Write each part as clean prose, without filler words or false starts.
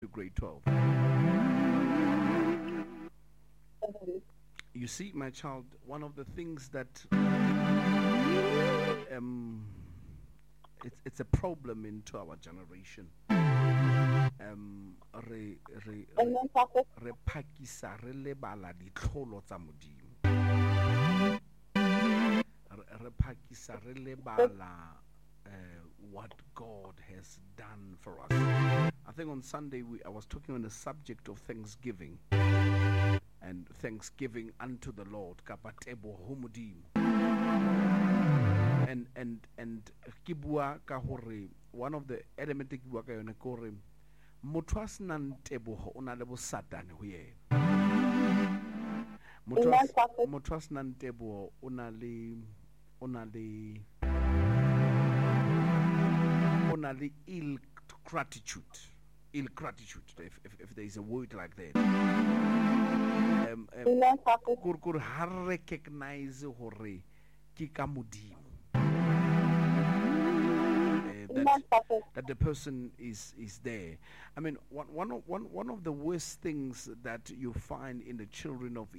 to grade 12. You see, my child, one of the things that it's a problem into our generation. Re phakisa re lebala ditlholo tsa Modimo. Re phakisa re lebala what God has done for us. I think on Sunday I was talking on the subject of thanksgiving and thanksgiving unto the Lord. Kapatebo Modimo. And kibua ka hore one of the elements kibua ka yone kore motho a senang tebogo o na le bosatane ho yena. Motho a senang tebogo o na le ill gratitude, if there is a word like that. Kur ha recognize hore ki ka Modimo. That the person is there. I mean, one of the worst things that you find in the children of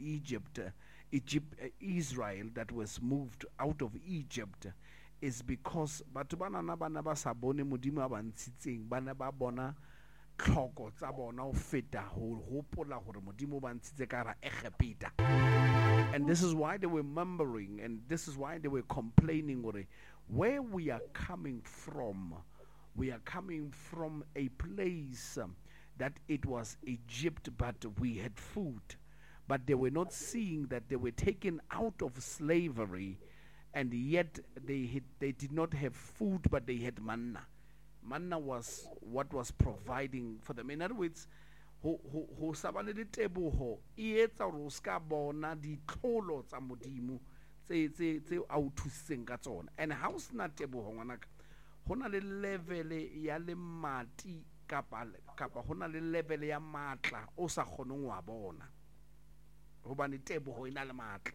Israel that was moved out of Egypt is because batho bana ba sa bone Modimo ba ntshitseng bana ba bona tlhoko tsa bona o feta ho hopola hore Modimo ba ntshitse ka ra Egepeta. And this is why they were murmuring, and this is why they were complaining where we are coming from. We are coming from a place that it was Egypt, but we had food. But they were not seeing that they were taken out of slavery, and yet they did not have food, but they had manna. Manna was what was providing for them. In other words, ho sabane le teboho e etsa hore o ska bona ditlholo tsa Modimo tse a o thuseng ka tsona. And ha o sena teboho ngwanaka, ho na le level ya le mati kapa ho na le level ya matla o sa kgoneng wa bona hobane teboho ina le matla.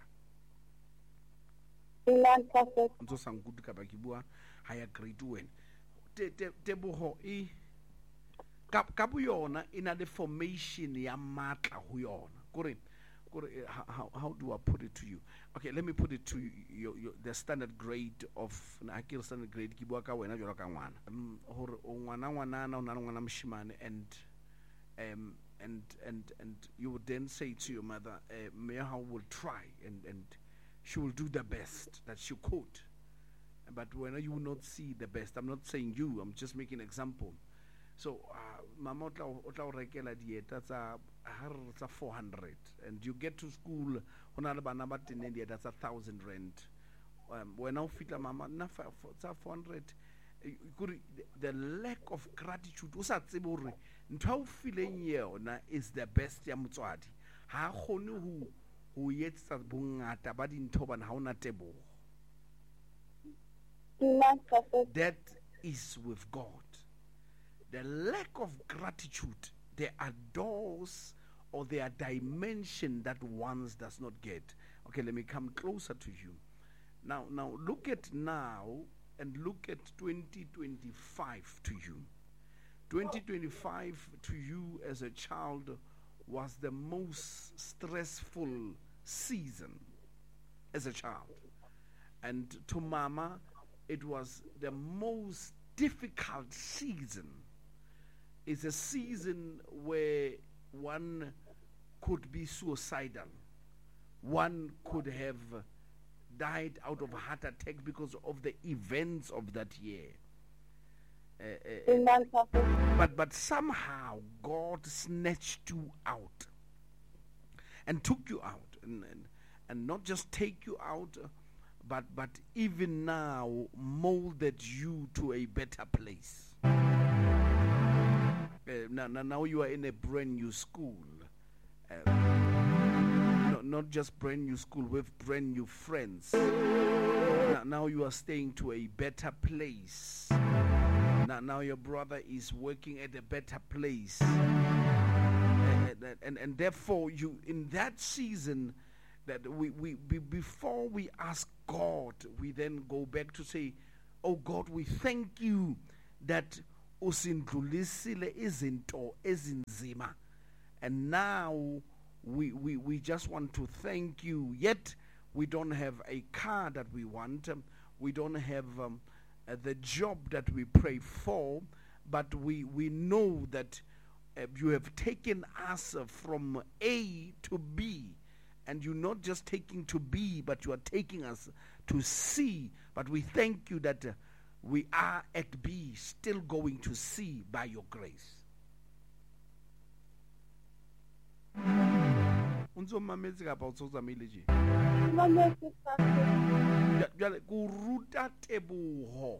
Ntso sa nkudu kapa ke bua higher grade wena teboho e ka bo yona ina le formation ya matla ho yona. Kore how do I put it to you? Okay, let me put it to you, the standard grade of Nakil standard grade ki bua ka wena jalo ka ngwana hore o ngwana o na le ngwana moshimane, and you would then say to your mother, Meha will try and she will do the best that she could, but when you will not see the best, I'm not saying you, I'm just making an example. So mama otla rekela dieta tsa 400, and you get to school hona le bana ba teneng dieta tsa 1,000 rand. When I fitla mama na 400, the lack of gratitude o sa tsebe hore ntho o fileng yona is the best ya motswadi. Ha khone ho yetsa bongata ba dintho bana ha ona tebogo. That is with God. The lack of gratitude, there are doors or there are dimension that one does not get. Okay, let me come closer to you. Now look at now and look at 2025 to you. 2025 to you as a child was the most stressful season as a child. And to mama, it was the most difficult season. It's a season where one could be suicidal. One could have died out of a heart attack because of the events of that year. But somehow God snatched you out and took you out, and not just take you out, but even now molded you to a better place. Now you are in a brand new school. Not just brand new school, with brand new friends. Now you are staying to a better place. Now your brother is working at a better place. And therefore you, in that season, that we before we ask God, we then go back to say, oh God, we thank you that usindlulisile izinto ezinzima, and now we just want to thank you. Yet we don't have a car that we want, we don't have the job that we pray for, but we know that you have taken us from A to B, and you're not just taking to B, but you are taking us to C. But we thank you that we are at B, still going to C by your grace. Kuruta teboho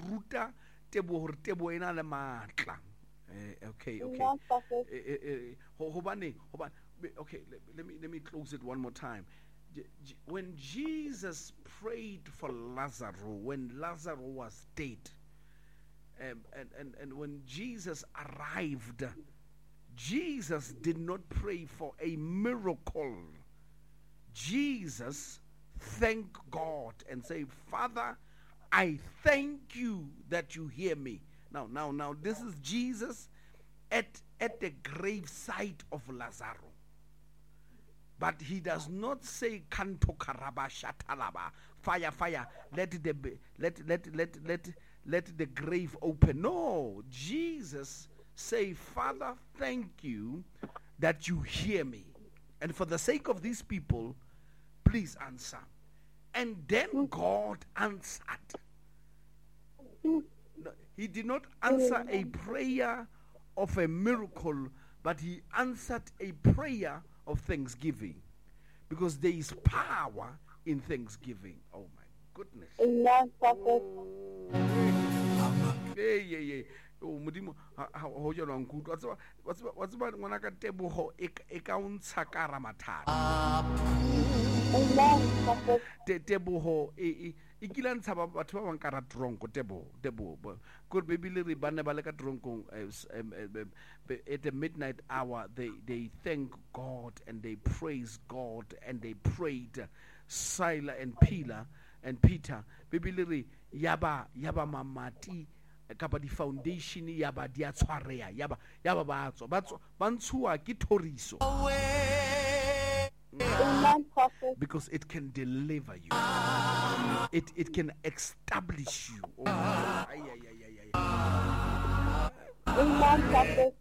tebo ena le matla. Okay. Okay, let me close it one more time. When Jesus prayed for Lazarus, when Lazarus was dead, and when Jesus arrived, Jesus did not pray for a miracle. Jesus thanked God and say, Father, I thank you that you hear me. Now, this is Jesus at the graveside of Lazarus. But he does not say, Kanto karaba shatalaba, fire, let the grave open. No, Jesus say, Father, thank you that you hear me. And for the sake of these people, please answer. And then God answered. No, he did not answer a prayer of a miracle, but he answered a prayer of thanksgiving, because there is power in thanksgiving. Oh my goodness. Amen, Prophet. Hey. Oh, modimo ho jalo nkutu what's about ngwana ka teboho e ka untsha ka ramathata. Amen, Prophet. Teboho e kila ntsha batho ba bang ka ra tronko teboho good baby le bana ba le ka tronkong at the midnight hour they thank God and they praise God and they prayed. Silas and Peter baby le yaba mamati kapa di foundation yaba dia tshwarea yaba ba ntshuwa ke thoriso. Amen, Prophet. Because it can deliver you. It can establish you. Oh, Amen, Prophet.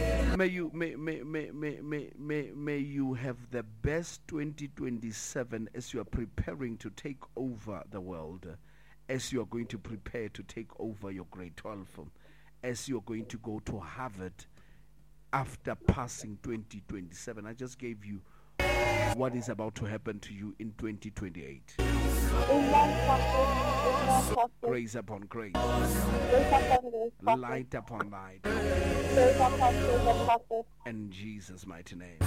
May you have the best 2027 as you are preparing to take over the world, as you are going to prepare to take over your grade 12, as you are going to go to Harvard after passing 2027. I just gave you what is about to happen to you in 2028. Grace upon grace. Light upon light. In Jesus' mighty name.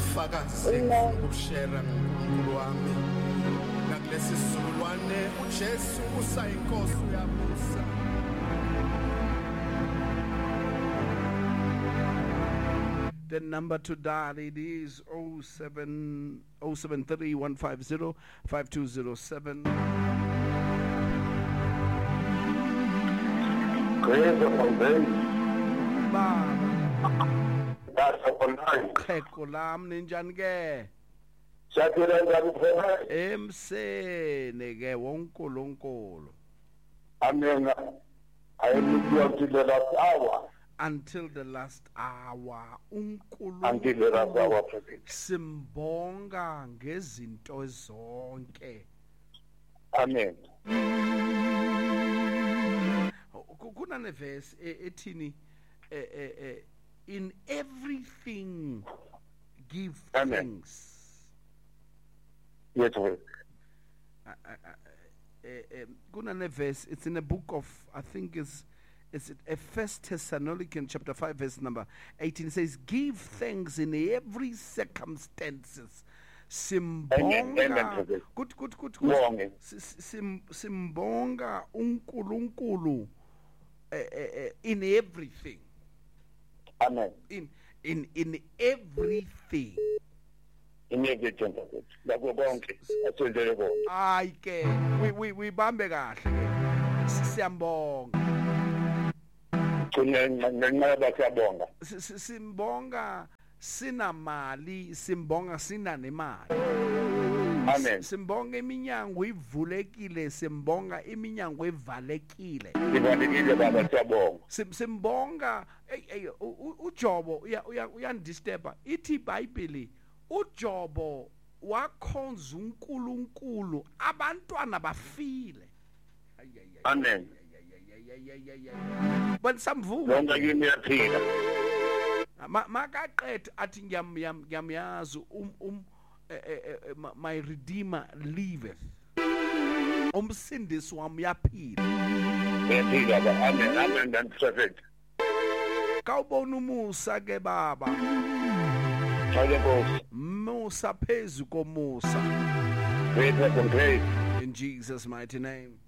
The number to dial, it is 073-150-5207. Grace upon grace. Baba. That's upon life. Khekulam ninjange. Shakira Nzabufena. Emsene ke wonkulunkulu. Amen. I am with you until the last hour. Until the last hour. Until the last hour, Prophet. Simbonga ngezinto zonke. Amen. Kuna verse ethini in everything give thanks. Yes, sir. Kuna verse, it's in the book of, I think it's 1 Thessalonians chapter 5 verse number 18. It says, give thanks in every circumstances. Simbonga. Good. Simbonga unkulunkulu in everything. Amen. In everything. In everything. Ay ke we bambe kahle ke. Siyambonga. sigcine ngenqaba siyabonga. Simbonga sinamali, simbonga sinanemali. Amen. Simbonga iminyango ivulekile, simbonga iminyango evalekile. Sibalekile baba siyabonga. Simbonga uJobo uyandisturba. Ithi iBhayibheli uJobo wakhonza uNkulunkulu abantwana bafile. Amen. But samvuka Lonke kimi yaphila. makaqedwe athi ngiyamyazi my redeemer liveth. Umsindisi wami uyaphila. Yaphila baba. Amen. Amen. That's perfect. Kawubona umusa ke baba. Hayi Nkosi. Musa phezu komusa. Great and great. In Jesus' mighty name.